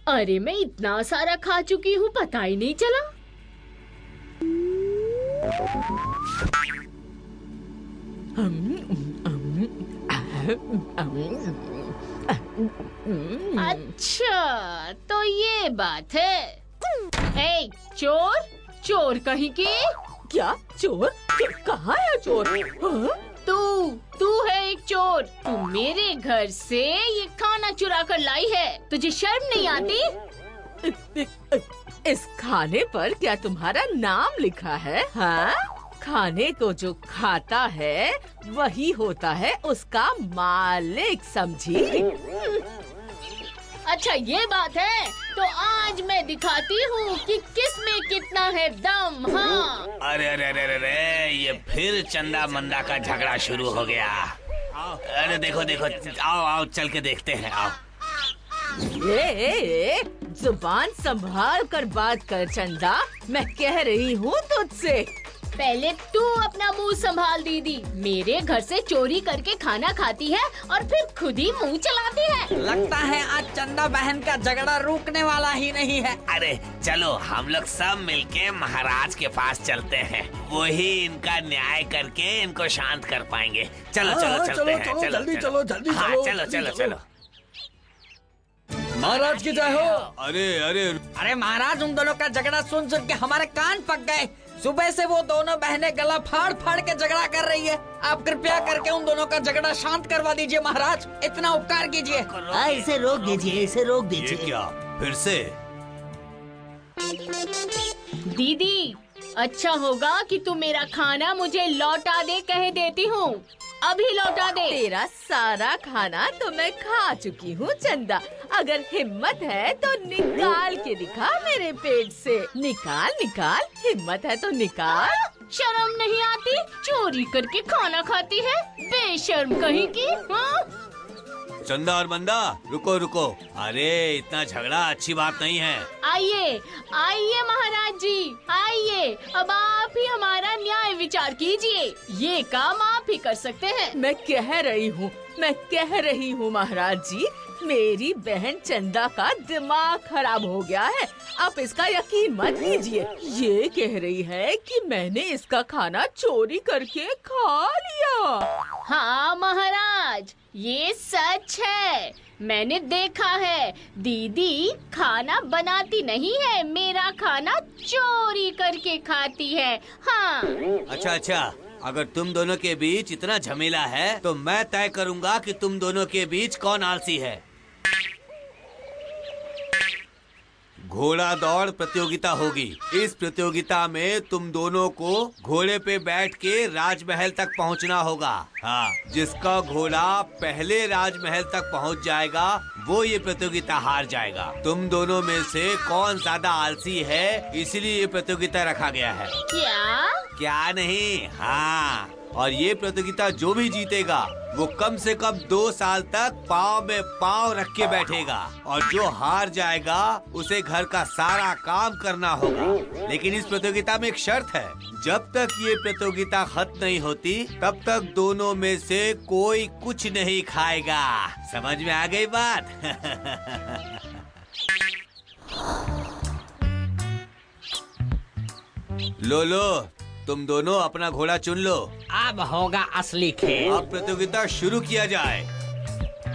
अरे मैं इतना सारा खा चुकी हूँ, पता ही नहीं चला। अच्छा, तो ये बात है। ए, चोर, चोर कहीं की। क्या चोर? कहाँ है चोर? तू है एक चोर। तू मेरे घर से ये खाना चुरा कर लाई है। तुझे शर्म नहीं आती? इस खाने पर क्या तुम्हारा नाम लिखा है? हाँ? खाने को जो खाता है वही होता है उसका मालिक, समझी? अच्छा ये बात है, तो आज मैं दिखाती हूँ कि किस में कितना है दम। हाँ। अरे अरे अरे अरे, ये फिर चंदा मंदा का झगड़ा शुरू हो गया। अरे देखो देखो, आओ आओ चल के देखते हैं, आओ। जुबान संभाल कर बात कर चंदा, मैं कह रही हूँ तुझसे। पहले तू अपना मुंह संभाल दीदी। मेरे घर से चोरी करके खाना खाती है और फिर खुद ही मुंह चलाती है। लगता है आज चंदा बहन का झगड़ा रुकने वाला ही नहीं है। अरे चलो हम लोग सब मिलके महाराज के पास चलते हैं, वही इनका न्याय करके इनको शांत कर पाएंगे। चलो चलो चलते हैं, चलो जल्दी चलो, जल्दी हाँ, चलो, चलो चलो चलो। महाराज की जय हो। अरे अरे अरे महाराज, उन दोनों का झगड़ा सुन सुन के हमारे कान पक गए। सुबह से वो दोनों बहनें गला फाड़ फाड़ के झगड़ा कर रही है। आप कृपया करके उन दोनों का झगड़ा शांत करवा दीजिए महाराज, इतना उपकार कीजिए। इसे रोक दीजिए, इसे रोक दीजिए। क्या फिर से? दीदी, अच्छा होगा कि तू मेरा खाना मुझे लौटा दे, कह देती हूँ। अभी लौटा दे। तेरा सारा खाना तो मैं खा चुकी हूँ चंदा। अगर हिम्मत है तो निकाल के दिखा मेरे पेट से। निकाल निकाल, हिम्मत है तो निकाल। शर्म नहीं आती? चोरी करके खाना खाती है, बेशर्म कहीं की। हाँ? चंदा और मंदा, रुको रुको। अरे इतना झगड़ा अच्छी बात नहीं है। आइए आइए महाराज जी, आइए। अब आप ही हमारा न्याय विचार कीजिए। ये काम आप ही कर सकते हैं। मैं कह रही हूँ महाराज जी, मेरी बहन चंदा का दिमाग खराब हो गया है। आप इसका यकीन मत कीजिए। ये कह रही है कि मैंने इसका खाना चोरी करके खा लिया। हाँ महाराज, ये सच है। मैंने देखा है, दीदी खाना बनाती नहीं है, मेरा खाना चोरी करके खाती है। हाँ। अच्छा अच्छा, अगर तुम दोनों के बीच इतना झमेला है तो मैं तय करूंगा कि तुम दोनों के बीच कौन आलसी है। घोड़ा दौड़ प्रतियोगिता होगी। इस प्रतियोगिता में तुम दोनों को घोड़े पे बैठ के राजमहल तक पहुंचना होगा। हाँ, जिसका घोड़ा पहले राजमहल तक पहुंच जाएगा वो ये प्रतियोगिता हार जाएगा। तुम दोनों में से कौन ज्यादा आलसी है, इसलिए ये प्रतियोगिता रखा गया है। क्या नहीं? हाँ, और ये प्रतियोगिता जो भी जीतेगा वो कम से कम 2 साल तक पाँव में पाँव रख के बैठेगा, और जो हार जाएगा उसे घर का सारा काम करना होगा। लेकिन इस प्रतियोगिता में एक शर्त है, जब तक ये प्रतियोगिता खत्म नहीं होती तब तक दोनों में से कोई कुछ नहीं खाएगा। समझ में आ गई बात? लो, तुम दोनों अपना घोड़ा चुन लो। अब होगा असली खेल। अब प्रतियोगिता शुरू किया जाए।